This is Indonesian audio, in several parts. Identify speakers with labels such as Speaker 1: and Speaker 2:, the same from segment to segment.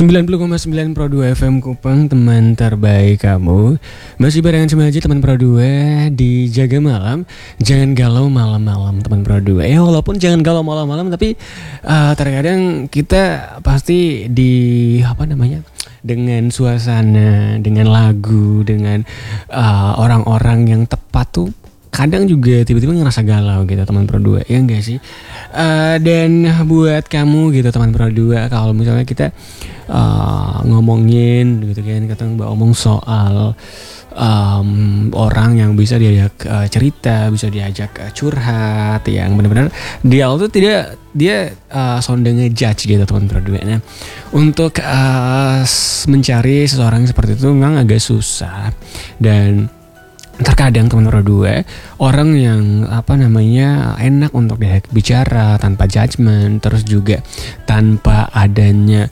Speaker 1: 90,9 Pro 2 FM Kupang, teman terbaik kamu. Masih barengan sama aja teman Pro 2 di Jaga Malam. Jangan galau malam-malam teman Pro 2. Walaupun jangan galau malam-malam, tapi terkadang kita pasti dengan suasana, dengan lagu, dengan orang-orang yang tepat tuh kadang juga tiba-tiba ngerasa galau gitu teman Pro 2, ya enggak sih? Dan buat kamu gitu teman Pro 2, kalau misalnya kita ngomongin gitu kan, kita ngomong soal orang yang bisa diajak cerita, bisa diajak curhat, yang benar-benar dia tuh dia sonde ngejudge gitu teman Pro 2. Nah, untuk mencari seseorang seperti itu memang agak susah, dan terkadang teman Pro 2 orang yang enak untuk diajak bicara tanpa judgement, terus juga tanpa adanya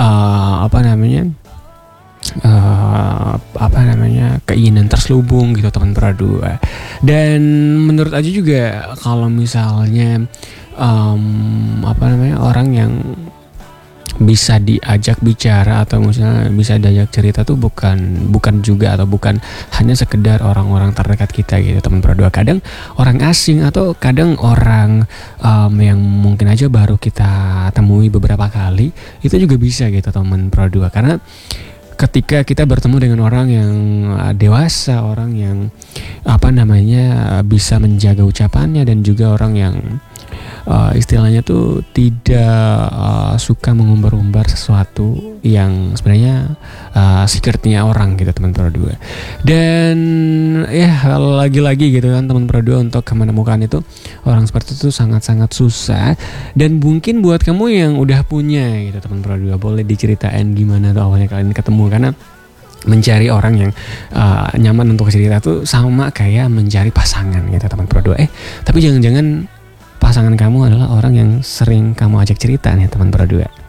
Speaker 1: keinginan terselubung gitu teman Pro 2. Dan menurut aja juga kalau misalnya orang yang bisa diajak bicara atau misalnya bisa diajak cerita tuh bukan hanya sekedar orang-orang terdekat kita gitu teman Pro 2. Kadang orang asing atau kadang orang yang mungkin aja baru kita temui beberapa kali, itu juga bisa gitu teman Pro 2. Karena ketika kita bertemu dengan orang yang dewasa, orang yang bisa menjaga ucapannya, dan juga orang yang istilahnya tuh tidak suka mengumbar-umbar sesuatu yang sebenarnya secretnya orang gitu teman Pro 2. Dan ya lagi-lagi gitu kan teman Pro 2, untuk menemukan itu orang seperti itu sangat-sangat susah. Dan mungkin buat kamu yang udah punya gitu teman Pro 2, boleh diceritain gimana tuh awalnya kalian ketemu. Karena mencari orang yang nyaman untuk cerita tuh sama kayak mencari pasangan gitu teman Pro 2. Tapi jangan-jangan pasangan kamu adalah orang yang sering kamu ajak cerita nih teman Pro 2.